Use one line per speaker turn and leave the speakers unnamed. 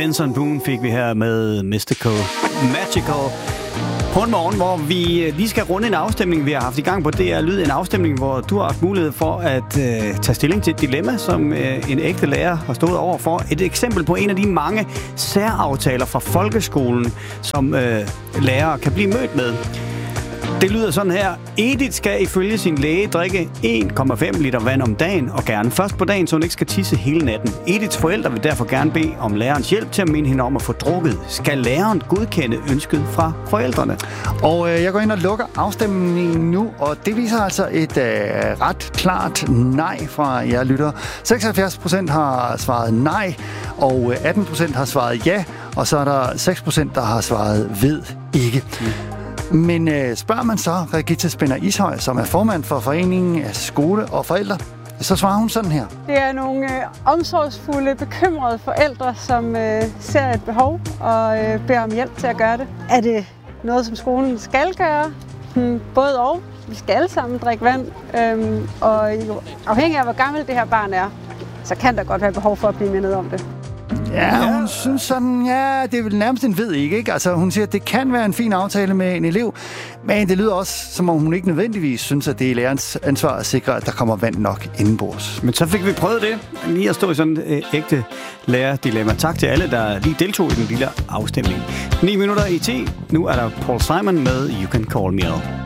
Benson Boone fik vi her med Mystical Magical. På en morgen, hvor vi lige skal runde en afstemning, vi har haft i gang på DR Lyd. En afstemning, hvor du har haft mulighed for at tage stilling til et dilemma, som en ægte lærer har stået over for. Et eksempel på en af de mange særaftaler fra folkeskolen, som lærere kan blive mødt med. Det lyder sådan her. Edith skal ifølge sin læge drikke 1,5 liter vand om dagen, og gerne først på dagen, så hun ikke skal tisse hele natten. Ediths forældre vil derfor gerne bede om lærerens hjælp til at minde hende om at få drukket. Skal læreren godkende ønsket fra forældrene?
Og jeg går ind og lukker afstemningen nu, og det viser altså et ret klart nej fra jer lyttere. 76% har svaret nej, og 18% har svaret ja, og så er der 6%, der har svaret ved ikke. Men spørger man så Regitze Spinner Ishøj, som er formand for Foreningen af Skole og Forældre, så svarer hun sådan her.
Det er nogle omsorgsfulde, bekymrede forældre, som ser et behov og beder om hjælp til at gøre det. Er det noget, som skolen skal gøre? Både og. Vi skal alle sammen drikke vand, og afhængig af, hvor gammel det her barn er, så kan der godt være behov for at blive mindet om det.
Ja, hun synes sådan, ja, det er vel nærmest en ved ikke? Altså, hun siger, at det kan være en fin aftale med en elev, men det lyder også, som om hun ikke nødvendigvis synes, at det er lærerens ansvar at sikre, at der kommer vand nok indenbords.
Men så fik vi prøvet det, lige at stå i sådan et ægte lærerdilemma. Tak til alle, der lige deltog i den lille afstemning. 9 minutter i 10. Nu er der Paul Simon med You Can Call Me Out.